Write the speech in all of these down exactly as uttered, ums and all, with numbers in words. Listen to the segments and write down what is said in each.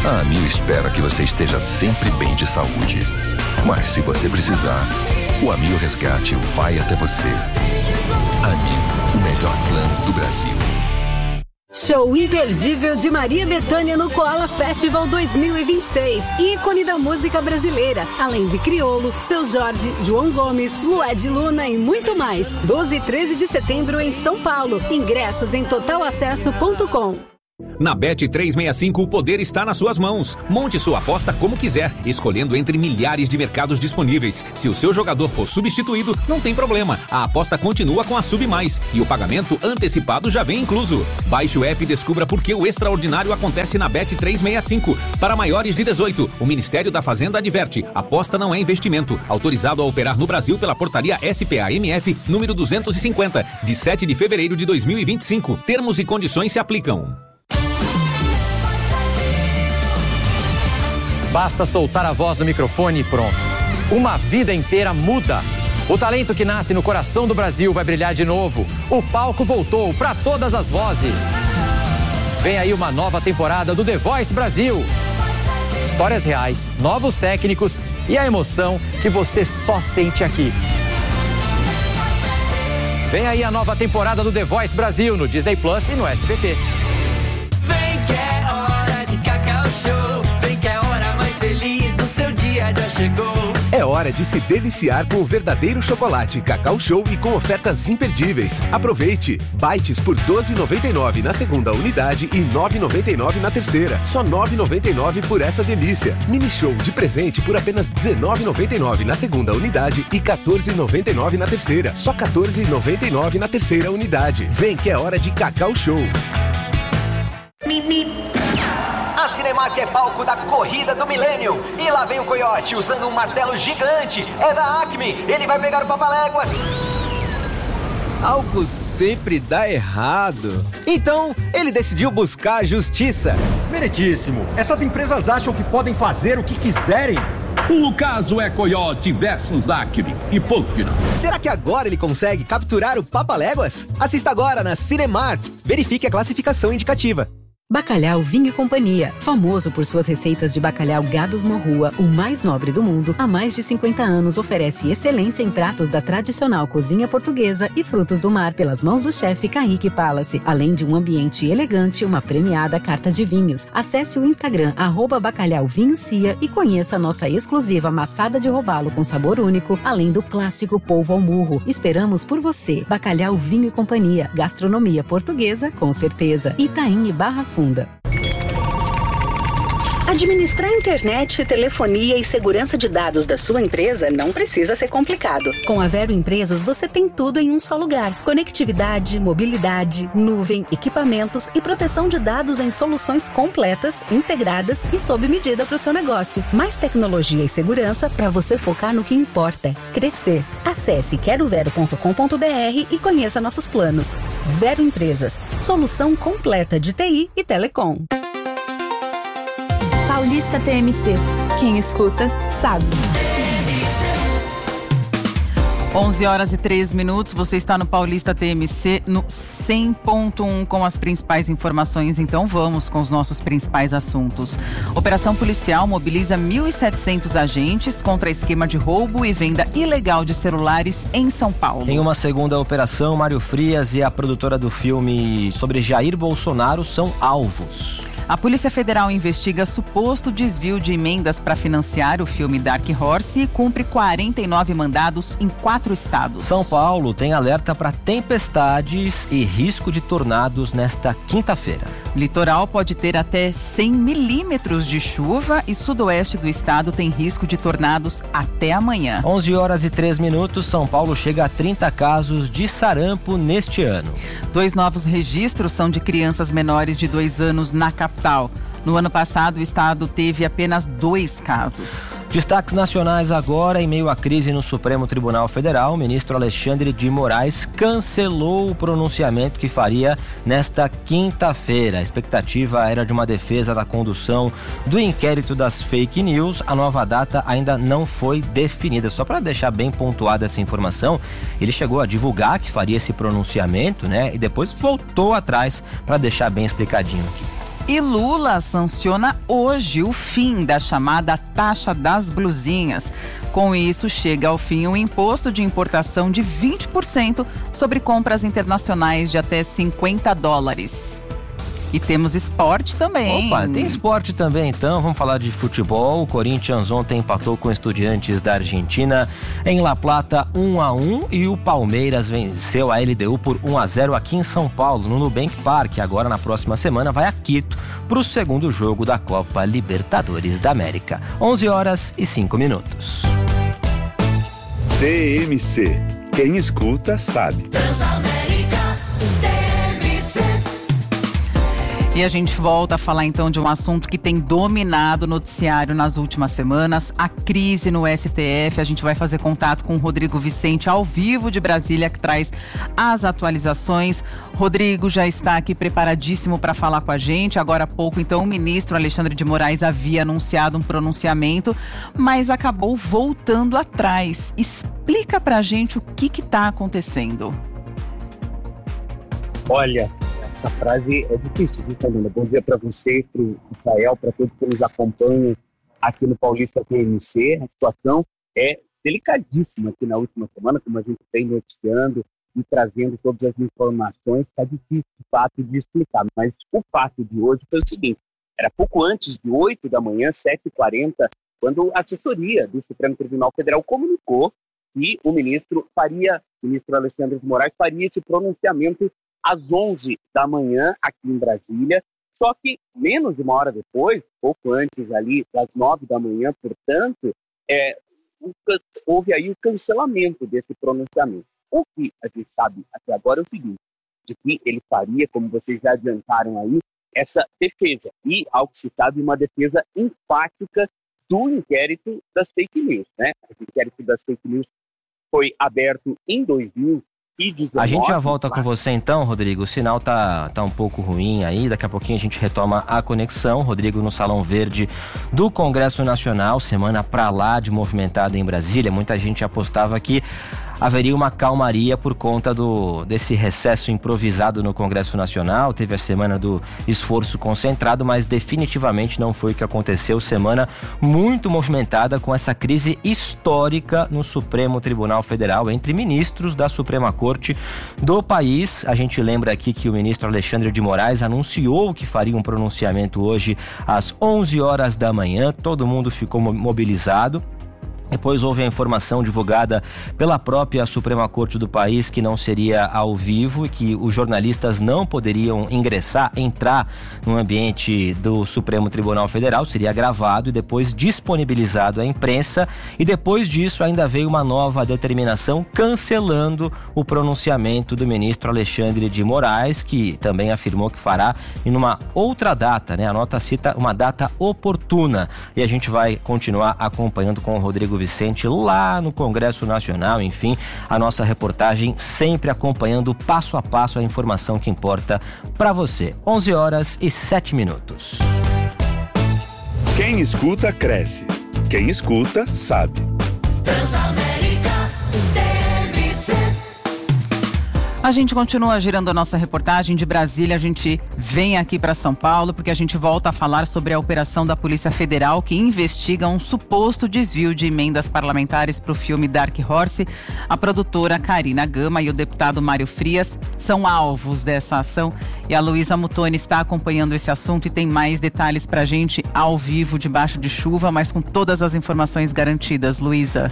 A Amil espera que você esteja sempre bem de saúde. Mas se você precisar, o Amil Resgate vai até você. Amil, o melhor plano do Brasil. Show imperdível de Maria Bethânia no Koala Festival dois mil e vinte e seis. Ícone da música brasileira. Além de Criolo, Seu Jorge, João Gomes, Lued Luna e muito mais. doze e treze de setembro em São Paulo. Ingressos em total acesso ponto com. Na Bet trezentos e sessenta e cinco, o poder está nas suas mãos. Monte sua aposta como quiser, escolhendo entre milhares de mercados disponíveis. Se o seu jogador for substituído, não tem problema. A aposta continua com a Sub Mais e o pagamento antecipado já vem incluso. Baixe o app e descubra por que o extraordinário acontece na Bet trezentos e sessenta e cinco. Para maiores de dezoito, o Ministério da Fazenda adverte: aposta não é investimento. Autorizado a operar no Brasil pela portaria S P A M F número duzentos e cinquenta, de sete de fevereiro de dois mil e vinte e cinco. Termos e condições se aplicam. Basta soltar a voz no microfone e pronto. Uma vida inteira muda. O talento que nasce no coração do Brasil vai brilhar de novo. O palco voltou para todas as vozes. Vem aí uma nova temporada do The Voice Brasil. Histórias reais, novos técnicos e a emoção que você só sente aqui. Vem aí a nova temporada do The Voice Brasil no Disney Plus e no S B T. Vem que é hora de Cacau Show. Vem que é hora mais feliz do seu dia já chegou. É hora de se deliciar com o verdadeiro chocolate Cacau Show e com ofertas imperdíveis. Aproveite! Bites por doze reais e noventa e nove centavos na segunda unidade e nove reais e noventa e nove centavos na terceira. Só nove reais e noventa e nove centavos por essa delícia. Mini Show de presente por apenas dezenove reais e noventa e nove centavos na segunda unidade e quatorze reais e noventa e nove centavos na terceira. Só quatorze reais e noventa e nove centavos na terceira unidade. Vem que é hora de Cacau Show. A Cinemark é palco da corrida do milênio. E lá vem o Coyote usando um martelo gigante. É da Acme. Ele vai pegar o Papaléguas. Algo sempre dá errado. Então, ele decidiu buscar a justiça. Meritíssimo. Essas empresas acham que podem fazer o que quiserem. O caso é Coyote versus Acme e ponto final. Será que agora ele consegue capturar o Papaléguas? Assista agora na Cinemark. Verifique a classificação indicativa. Bacalhau Vinho e Companhia, famoso por suas receitas de bacalhau Gados Morrua, o mais nobre do mundo, há mais de cinquenta anos oferece excelência em pratos da tradicional cozinha portuguesa e frutos do mar pelas mãos do chefe Kaique Palace, além de um ambiente elegante e uma premiada carta de vinhos. Acesse o Instagram arroba Bacalhau Vinho Cia e conheça a nossa exclusiva maçada de robalo com sabor único, além do clássico polvo ao murro. Esperamos por você. Bacalhau Vinho e Companhia, gastronomia portuguesa com certeza. Itaim e Barra Funda. Administrar internet, telefonia e segurança de dados da sua empresa não precisa ser complicado. Com a Vero Empresas, você tem tudo em um só lugar. Conectividade, mobilidade, nuvem, equipamentos e proteção de dados em soluções completas, integradas e sob medida para o seu negócio. Mais tecnologia e segurança para você focar no que importa: crescer. Acesse quero vero ponto com ponto br e conheça nossos planos. Vero Empresas, solução completa de T I e telecom. Paulista T M C. Quem escuta, sabe. onze horas e três minutos, você está no Paulista T M C, no cem ponto um, com as principais informações. Então vamos com os nossos principais assuntos. Operação policial mobiliza mil e setecentos agentes contra esquema de roubo e venda ilegal de celulares em São Paulo. Em uma segunda operação, Mário Frias e a produtora do filme sobre Jair Bolsonaro são alvos. A Polícia Federal investiga suposto desvio de emendas para financiar o filme Dark Horse e cumpre quarenta e nove mandados em quatro estados. São Paulo tem alerta para tempestades e risco de tornados nesta quinta-feira. O litoral pode ter até cem milímetros de chuva e sudoeste do estado tem risco de tornados até amanhã. onze horas e três minutos, São Paulo chega a trinta casos de sarampo neste ano. Dois novos registros são de crianças menores de dois anos na capital. No ano passado, o estado teve apenas dois casos. Destaques nacionais agora. Em meio à crise no Supremo Tribunal Federal, o ministro Alexandre de Moraes cancelou o pronunciamento que faria nesta quinta-feira. A expectativa era de uma defesa da condução do inquérito das fake news. A nova data ainda não foi definida. Só para deixar bem pontuada essa informação, ele chegou a divulgar que faria esse pronunciamento, né? E depois voltou atrás para deixar bem explicadinho aqui. E Lula sanciona hoje o fim da chamada taxa das blusinhas. Com isso, chega ao fim o imposto de importação de vinte por cento sobre compras internacionais de até cinquenta dólares. E temos esporte também. Opa, tem esporte também então, vamos falar de futebol. O Corinthians ontem empatou com Estudiantes da Argentina em La Plata um a um e o Palmeiras venceu a L D U por um a zero aqui em São Paulo, no Nubank Park. Agora na próxima semana vai a Quito para o segundo jogo da Copa Libertadores da América. onze horas e cinco minutos. T M C. Quem escuta sabe. E a gente volta a falar então de um assunto que tem dominado o noticiário nas últimas semanas, a crise no S T F. A gente vai fazer contato com o Rodrigo Vicente ao vivo de Brasília, que traz as atualizações. Rodrigo já está aqui preparadíssimo para falar com a gente. Agora há pouco, então, o ministro Alexandre de Moraes havia anunciado um pronunciamento, mas acabou voltando atrás. Explica pra gente o que está acontecendo. Olha, essa frase é difícil, viu, Fernanda? Bom dia para você, para o Rafael, para todos que nos acompanham aqui no Paulista T M C. A situação é delicadíssima aqui na última semana, como a gente vem noticiando e trazendo todas as informações. Está difícil, de fato, de explicar. Mas o fato de hoje foi o seguinte: era pouco antes de oito da manhã, sete e quarenta, quando a assessoria do Supremo Tribunal Federal comunicou que o ministro faria, o ministro Alexandre de Moraes faria esse pronunciamento às onze da manhã aqui em Brasília, só que menos de uma hora depois, pouco antes ali das nove da manhã, portanto, é, houve aí o cancelamento desse pronunciamento. O que a gente sabe até agora é o seguinte, de que ele faria, como vocês já adiantaram aí, essa defesa, e, ao que se sabe, uma defesa enfática do inquérito das fake news, né? O inquérito das fake news foi aberto em dois mil e dezenove. A gente já volta com você então, Rodrigo. O sinal tá, tá um pouco ruim aí. Daqui a pouquinho a gente retoma a conexão. Rodrigo no Salão Verde do Congresso Nacional. Semana pra lá de movimentada em Brasília. Muita gente apostava que haveria uma calmaria por conta do, desse recesso improvisado no Congresso Nacional. Teve a semana do esforço concentrado, mas definitivamente não foi o que aconteceu. Semana muito movimentada com essa crise histórica no Supremo Tribunal Federal entre ministros da Suprema Corte do país. A gente lembra aqui que o ministro Alexandre de Moraes anunciou que faria um pronunciamento hoje às onze horas da manhã. Todo mundo ficou mobilizado. Depois houve a informação divulgada pela própria Suprema Corte do país que não seria ao vivo e que os jornalistas não poderiam ingressar, entrar no ambiente do Supremo Tribunal Federal, seria gravado e depois disponibilizado à imprensa. E depois disso ainda veio uma nova determinação cancelando o pronunciamento do ministro Alexandre de Moraes, que também afirmou que fará em uma outra data, né? A nota cita uma data oportuna. E a gente vai continuar acompanhando com o Rodrigo Vicente lá no Congresso Nacional. Enfim, a nossa reportagem sempre acompanhando passo a passo a informação que importa para você. onze horas e sete minutos. Quem escuta, cresce. Quem escuta, sabe. A gente continua girando a nossa reportagem de Brasília. A gente vem aqui para São Paulo porque a gente volta a falar sobre a operação da Polícia Federal que investiga um suposto desvio de emendas parlamentares para o filme Dark Horse. A produtora Karina Gama e o deputado Mário Frias são alvos dessa ação. E a Luísa Mutoni está acompanhando esse assunto e tem mais detalhes para a gente ao vivo, debaixo de chuva, mas com todas as informações garantidas. Luísa.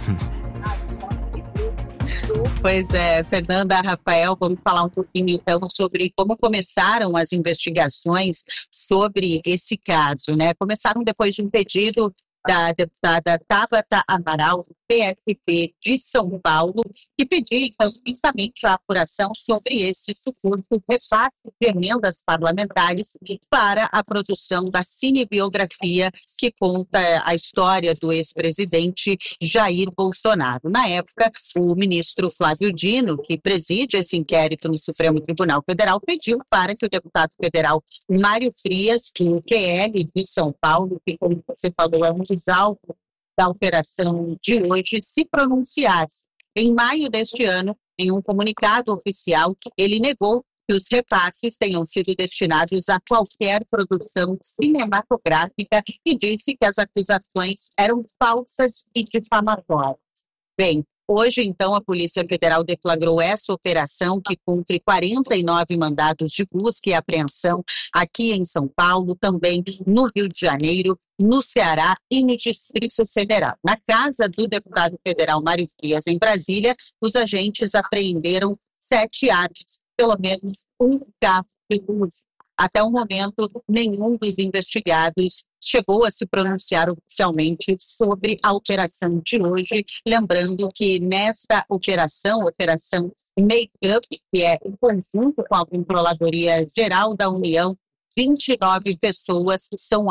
Pois é, Fernanda, Rafael, vamos falar um pouquinho então sobre como começaram as investigações sobre esse caso, né? Começaram depois de um pedido da deputada Tabata Amaral, do P S B de São Paulo, que pediu, então, justamente a apuração sobre esse suposto repasse de emendas parlamentares para a produção da cinebiografia que conta a história do ex-presidente Jair Bolsonaro. Na época, o ministro Flávio Dino, que preside esse inquérito no Supremo Tribunal Federal, pediu para que o deputado federal Mário Frias, do P L de São Paulo, que, como você falou, é um dos alvos da operação de hoje, se pronunciasse. Em maio deste ano, em um comunicado oficial, ele negou que os repasses tenham sido destinados a qualquer produção cinematográfica e disse que as acusações eram falsas e difamatórias. Bem, hoje, então, a Polícia Federal deflagrou essa operação que cumpre quarenta e nove mandados de busca e apreensão aqui em São Paulo, também no Rio de Janeiro, no Ceará e no Distrito Federal. Na casa do deputado federal Mário Frias, em Brasília, os agentes apreenderam sete armas, pelo menos um carro de luxo. Até o momento, nenhum dos investigados chegou a se pronunciar oficialmente sobre a operação de hoje. Lembrando que nesta operação, operação Make-up, que é em conjunto com a Controladoria Geral da União, vinte e nove pessoas são